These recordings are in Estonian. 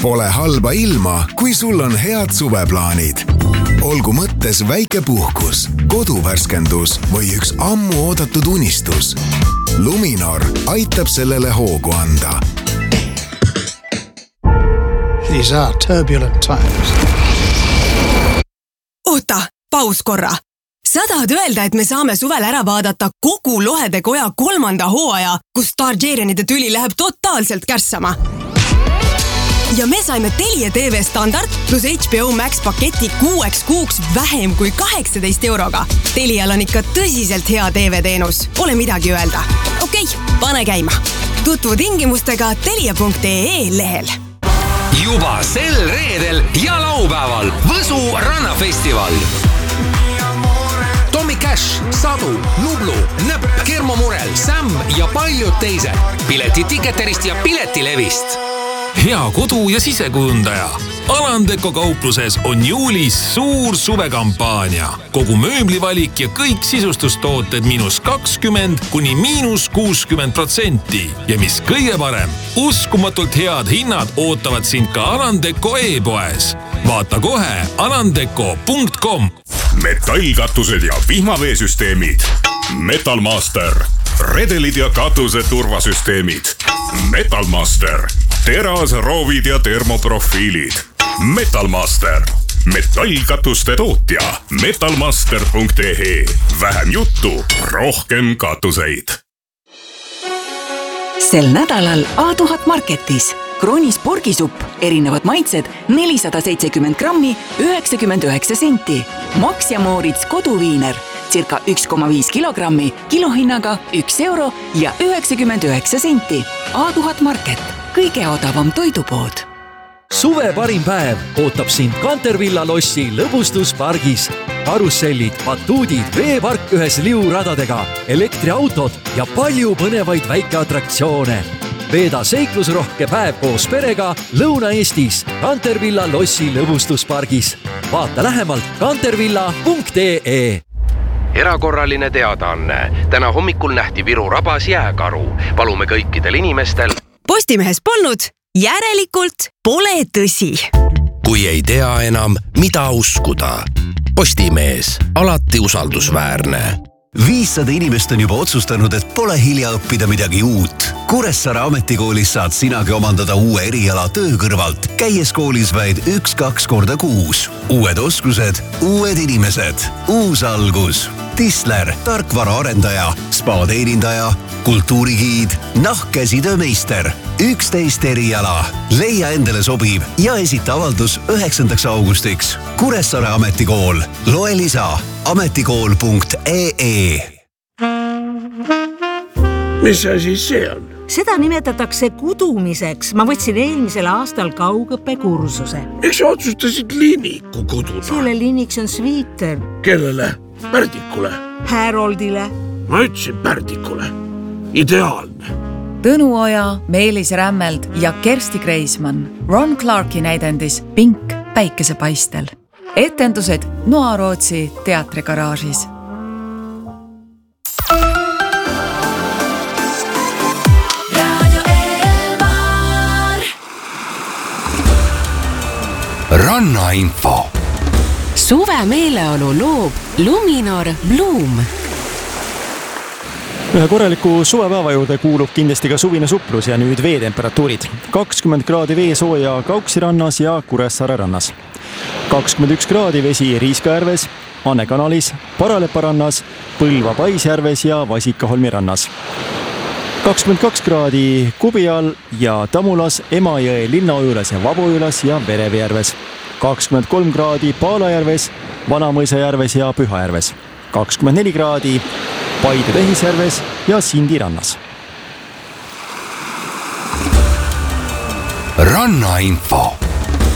Pole halba ilma, kui sul on head suveplaanid. Olgu mõttes väike puhkus, koduvärskendus või üks ammu oodatud unistus. Luminor aitab sellele hoogu anda. These are turbulent times. Oota, paus korra. Sa tahad öelda, et me saame suvel ära vaadata kogu Lohede koja 3. hooaja, kus Targaryenide tüli läheb totaalselt kärssama. Ja me saime Telia TV standard plus HBO Max paketi 6 kuuks vähem kui 18 euroga. Telial on ikka tõsiselt hea TV-teenus. Pole midagi öelda. Okei, pane käima. Tutvu tingimustega telia.ee lehel. Juba sel reedel ja laupäeval Võsu rannafestival. Tommy Cash, Sadu, Nublu, Nõpp, Kermo Murel, Sam ja paljud teised. Pileti Ticketerist ja Piletilevist. Hea kodu- ja sisekujundaja. Alandeko kaupluses on juulis suur suvekampaania. Kogu mööblivalik ja kõik sisustustooted -20 kuni -60%. Ja mis kõige parem, uskumatult head hinnad ootavad sind ka Alandeko e-poes. Vaata kohe alandeko.com. Metallkatused ja vihmaveesüsteemid. Metalmaster. Redelid ja katuse turvasüsteemid. Metalmaster. Terasroovid ja termoprofiilid. Metalmaster. Metallkatuste tootja. Metalmaster.ee. Vähem juttu, rohkem katuseid. Sel nädalal A1000 Marketis. Kroonis porgisupp, erinevad maitsed, 470 grammi, 99 senti. Max ja Moritz koduviiner, circa 1,5 kilogrammi, kilohinnaga 1 euro ja 99 senti. A1000 Market, kõige odavam toidupood. Suve parim päev ootab sind Cantervilla lossi lõbustuspargis. Karussellid, batuudid, veepark ühes liuradadega, elektriautod ja palju põnevaid väikeatraktsioone. Veeda seiklusrohke päev koos perega Lõuna-Eestis Cantervilla lossi lõbustuspargis. Vaata lähemalt cantervilla.ee. Erakorraline teadaanne. Täna hommikul nähti Viru rabas jääkaru. Palume kõikidel inimestel. Postimehes polnud, järelikult pole tõsi. Kui ei tea enam, mida uskuda. Postimees, alati usaldusväärne. 500 inimest on juba otsustanud, et pole hilja õppida midagi uut. Kuressaare ametikoolis saad sinagi omandada uue eriala töö kõrvalt, käies koolis vaid 1-2 korda kuus. Uued oskused, uued inimesed, uus algus. Tisler, tarkvaraarendaja, spa-teenindaja, kultuurigiid, nahkkäsitöömeister. 11 eriala. Leia endale sobiv ja esita avaldus 9. augustiks. Kuressaare ametikool. Loe lisa ametikool.ee. Mis asi see on? Seda nimetatakse kudumiseks. Ma võtsin eelmisel aastal kaugõppekursuse. Miks sa otsustasid linniku kududa? Selle linniks on sviiter. Kellele? Pärdikule? Haroldile. Ma ütlesin Pärdikule. Ideaalne. Tõnu Oja, Meelis Rämmeld ja Kersti Kreismann. Ron Clarki näidendis Pink päikesepaistel. Etendused Noarootsi teatrigaraažis. Rannainfo. Suve meeleolu loob Luminor Bloom. Ühe korraliku suvepäeva juurde kuulub kindlasti ka suvine suplus ja nüüd veetemperatuurid. 20 kraadi veesooja Kauksi rannas ja Kuressaare rannas. 21 kraadi vesi Riiskajärves, Anne kanalis, Paralepa rannas, Põlva Paisjärves ja Vasikaholmi rannas. 22 kraadi Kubial ja Tamulas, Emajõe linnaojulas ja Vabujulas ja Verevjärves. 23 kraadi Paalajärves, Vanamõisajärves ja Pühajärves. 24 kraadi Paide Tehisjärves ja Sindi rannas. Rannainfo.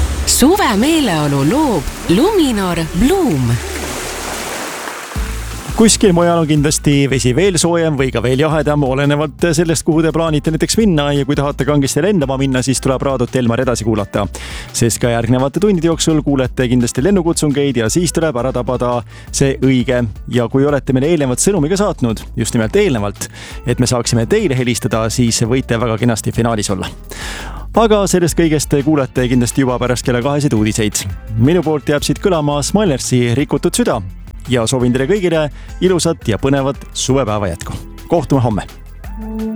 Suve meeleolu loob Luminor Bloom. Kuskil mujal on kindlasti vesi veel soojem või ka veel jahedam, olenevalt sellest, kuhu te plaanite näiteks minna ja kui tahate kangesti lendama minna, siis tuleb Raadot Elmar edasi kuulata. Sest ka järgnevate tundide jooksul kuulete kindlasti lennukutsungeid ja siis tuleb ära tabada see õige. Ja kui olete meile eelnevalt sõnumiga saatnud, just nimelt eelnevalt, et me saaksime teile helistada, siis võite väga kenasti finaalis olla. Aga sellest kõigest kuulete kindlasti juba pärast kella 2 uudiseid. Minu poolt jääb siit kõlama Smilersi Rikutud süda. Ja soovin teile kõigile ilusat ja põnevat suvepäeva jätku. Kohtume homme!